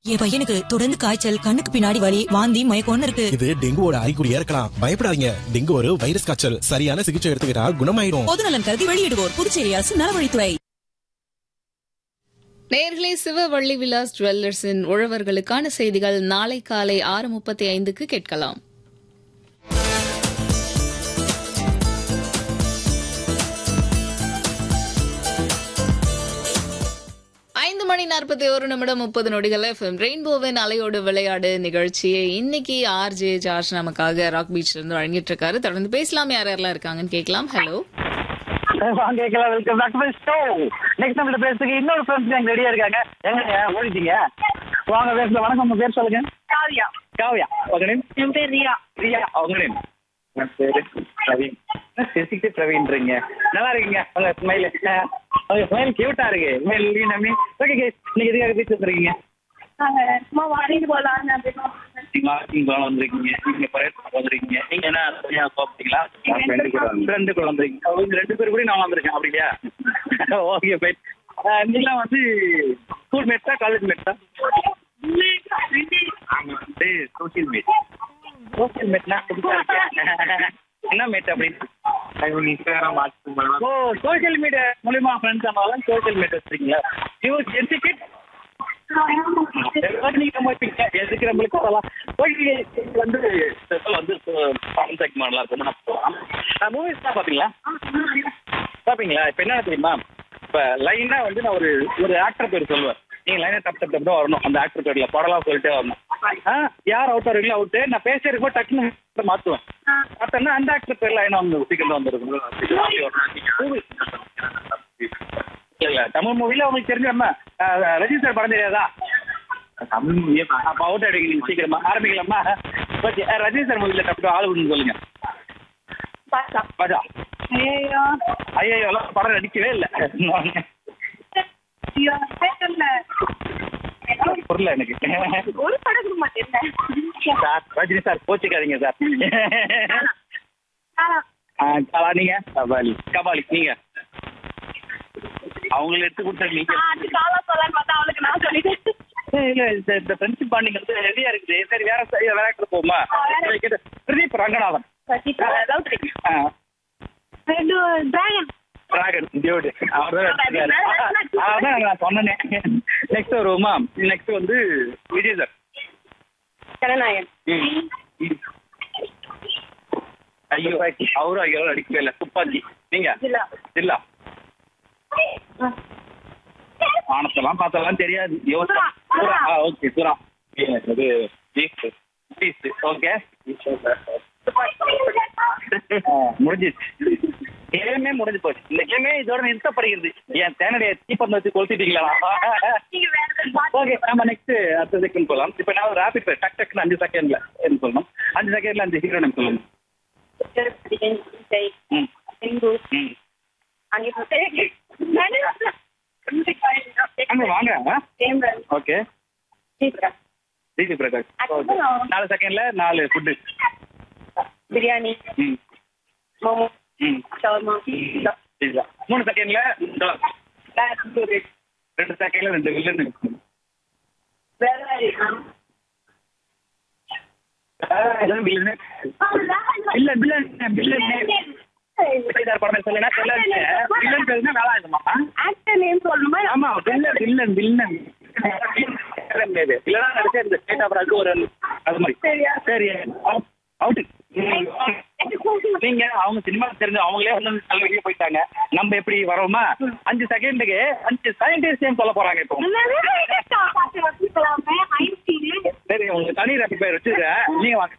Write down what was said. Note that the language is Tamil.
என் பையனுக்கு தொடர்ந்து காய்ச்சல், கண்ணுக்கு பின்னாடி வலி, வாந்தி, மயக்கம்னு இருக்கு. இது டெங்குவோட அறிகுறியா இருக்கலாம். பயப்படாதீங்க. டெங்கு ஒரு வைரஸ் காய்ச்சல். சரியான சிகிச்சை எடுத்துக்கிட்டா குணமாயிடும். பொதுநலன் கருதி வெளியிடுவோர் புதுச்சேரி அரசு நலவழித்துறை. நேயர்களே, சிவவள்ளி விலாஸ் ஜுவல்லர்ஸின் உழவர்களுக்கான செய்திகள் நாளை காலை 6:35க்கு கேட்கலாம். 5:41 FM ரெயின்போவின் அலையோடு விளையாடு நிகழ்ச்சியை இன்னைக்கு ஆர்ஜே ஜார்ஜ் நமக்காக ராக் பீச்ல இருந்து வழங்கிட்டு இருக்காரு. தொடர்ந்து பேசலாம். யாரெல்லாம் இருக்காங்கன்னு கேட்கலாம். ஹலோ, கேட்கலாம். Welcome back to show. Next நம்ம பேசுறதுக்கு இன்னொரு ஃப்ரெண்ட்ஸ் எங்க ரெடியா இருக்காங்க. எங்க ஓடிட்டீங்க? வாங்க பேசலாம். வணக்கம், உங்க பேர் சொல்லுங்க. காவ்யா. காவ்யா. உங்க நேம்? என் பேர் ரியா. ரியா. உங்க நேம்? என் பேரு பிரவீன். பேசிக்கிட்டே பிரவீன்றீங்க. நல்லா இருக்கீங்க. உங்க ஸ்மைல் கியூட்டா இருக்கு. ஓகே, நீங்க எதுக்காக பேச வந்துருக்கீங்க? சும்மா வாரிட்டு போலான்னு வந்திருக்கீங்க. நீங்க வந்திருக்கீங்க. நீங்க என்ன தனியா சாப்பிட்டீங்களா? ஃப்ரெண்டு கூட வந்திருக்கீங்க. அவங்க 2 பேர் கூட நான் வந்திருக்கேன். அப்படி இல்லையா? Okay fine. நீங்களாம் வந்து school மேட்ஸா college மேட்ஸா? Social mat. Social மேட்னா என்ன மேட் அப்படின்னு? ஓ, சோசியல் மீடியா மூலியமா ஃப்ரெண்ட்ஸ் ஆனாலும் சோசியல் மீட் வச்சிருக்கீங்களா? எதுக்கு நம்மளுக்கு மூவிஸ் தான் பாப்பீங்களா? பாப்பீங்களா? இப்ப என்ன தெரியுமா, இப்ப லைனா வந்து நான் ஒரு ஆக்டர் பேர் சொல்லுவேன். நீங்க லைனா டப் தான் வரணும். அந்த ஆக்டர் பேர்ல படலாம் சொல்லிட்டே வரணும். யார் அவுட் ஆகிறீங்களோ அவுட்டு. நான் பேசுறதுக்கு டக்குன்னு மாத்துவேன். பார்த்தோன்னா அந்த ஆக்டர் பேர் லைனா வந்து சீக்கிரம் வந்துருக்கும். இல்ல, தமிழ் மூவில உங்களுக்கு தெரிஞ்ச ரஜினி சார் படம் தெரியாதா? தமிழ் மூவியே அப்ப அவுட் ஆயிடுங்க. சீக்கிரமா ஆரம்பிக்கலாமா? ஓகே, ரஜினி சார் மூவில டப்பு ஆளு சொல்லுங்க. பாஜா. ஐயோ, படம் நடிக்கவே இல்லை. புரியல எனக்கு. ஒரு படம் மாட்டேன் சார். ரஜினி சார் கோச்சிக்காதீங்க சார். நீங்க கபாலி. கபாலி நீங்க அவங்களை எடுத்து கொடுத்தாங்க. நீங்க அவளுக்கு நான் சொல்லிட்டேன். இல்ல, இந்த ஃப்ரெண்ட்ஷிப் பாண்டிங் வந்து ரெடியா இருக்குது. சரி, வேற ஆக்டர் போமா? பிரதீப் ரங்கநாதன். Dragon Dude. அவர்தான் நான் சொன்னேன். நெக்ஸ்ட் வருவோமா? நெக்ஸ்ட் வந்து விஜய் சார். ஜனநாயகன். ஐயோ, அவரும் ஐயோ அடிக்கவே இல்லை. துப்பாக்கி. நீங்க? ஜில்லா. வானத்தெல்லாம் பார்த்தெல்லாம் தெரியாது. ஓகே, சுரா. ஓகே, முடிஞ்சிச்சு. கேமே முடிஞ்சு போச்சு. இந்த கேமே இதோட நிறுத்தப்படுகிறது. என் தேனடைய தீப்பந்தம் வச்சு கொளுத்திட்டீங்களா? ஓகே, நம்ம நெக்ஸ்ட் அடுத்த செகண்ட் போகலாம். இப்ப நான் ரேபிட் ஃபயர் டக்குன்னு 5 செகண்ட்ல சொல்லணும். 5 செகண்ட்ல 5 ஹீரோ நேம் சொல்லணும். வாங்க. ஓகே, டிஜி பிரகாஷ். 4 செகண்ட்ல 4 ஃபுட்டு. பிரியாணி, மோமோ, ஷவர்மா, 3 செகண்ட்ல 2 செகண்ட்ல 2 வில்லன். படம் சொல்லுங்க. ஆமா, வில்லன் வில்லன் இல்லைன்னா நினைச்சேன் இந்த ஸ்டேட் ஆஃப் ராஜ் ஒரு அது மாதிரி. சரி, அவுட்டு. நீங்க அவங்க சினிமா தெரிஞ்சு அவங்களே வந்து நல்ல வெளியே போயிட்டாங்க. நம்ம எப்படி வரோமா? 5 செகண்டுக்கு 5 சயின்டிஸ்ட் நேம் சொல்ல போறாங்க. இப்போ சரி, உங்களுக்கு தனி ரேபிட் ஃபயர் வச்சுருக்கேன். நீங்க வாங்க.